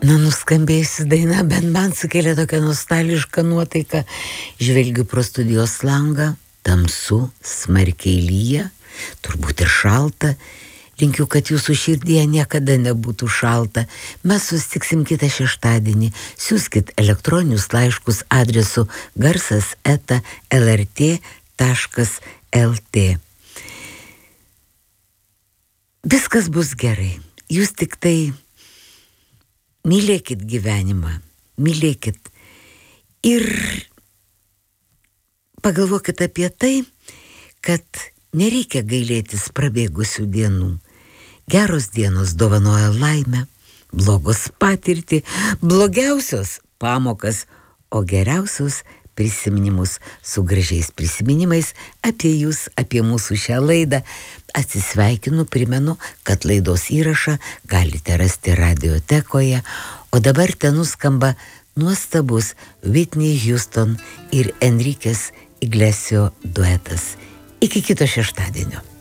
Nuskambėjusi daina bent man sukėlė tokią nostalgišką nuotaiką. Žvelgiu pro studijos langą, tamsu, smarkiai lyja, turbūt ir šalta. Linkiu, kad jūsų širdyje niekada nebūtų šalta. Mes susitiksim kitą šeštadienį. Siųskit elektroninius laiškus adresu garsas@lrt.lt. Viskas bus gerai. Jūs tik tai mylėkit gyvenimą, mylėkit ir pagalvokit apie tai, kad nereikia gailėtis prabėgusių dienų. Geros dienos dovanoja laimę, blogos patirtį, blogiausios pamokas, o geriausios prisiminimus. Su gražiais prisiminimais apie jūs, apie mūsų šią laidą. Atsisveikinu, primenu, kad laidos įrašą galite rasti radiotekoje, o dabar ten nuskamba nuostabus Whitney Houston ir Enriquez Iglesias duetas. Iki kito šeštadienio.